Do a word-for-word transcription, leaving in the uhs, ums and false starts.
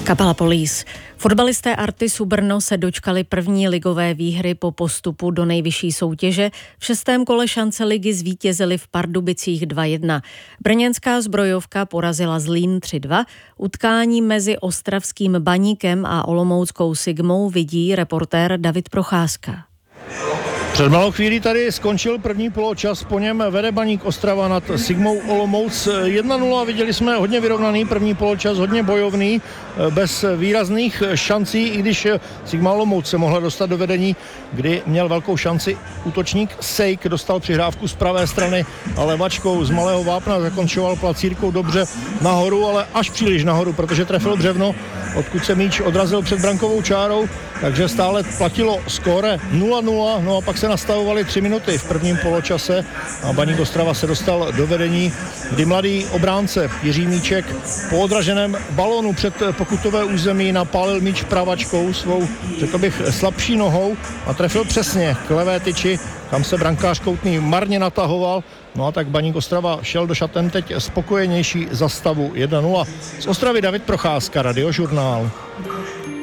Kapela Police. Fotbalisté Artisu Brno se dočkali první ligové výhry po postupu do nejvyšší soutěže. V šestém kole šance ligy zvítězili v Pardubicích dva jedna. Brněnská zbrojovka porazila Zlín tři dva. Utkání mezi ostravským Baníkem a olomouckou Sigmou vidí reportér David Procházka. Před malou chvílí tady skončil první poločas, po něm vede Baník Ostrava nad Sigmou Olomouc jedna nula. Viděli jsme hodně vyrovnaný první poločas, hodně bojovný, bez výrazných šancí, i když Sigma Olomouc se mohla dostat do vedení, kdy měl velkou šanci útočník Sejk, dostal přihrávku z pravé strany a levačkou z malého vápna zakončoval placírkou dobře nahoru, ale až příliš nahoru, protože trefil břevno, odkud se míč odrazil před brankovou čárou, takže stále platilo skóre nula nula, no a pak se nastavovali tři minuty v prvním poločase a Baník Ostrava se dostal do vedení, kdy mladý obránce Jiří Míček po odraženém balónu před pokutové území napálil míč pravačkou svou, řekl bych, slabší nohou a trefil přesně k levé tyči, kam se brankář Koutný marně natahoval. No a tak Baník Ostrava šel do šaten teď spokojenější za stavu jedna nula. Z Ostravy David Procházka, Radiožurnál.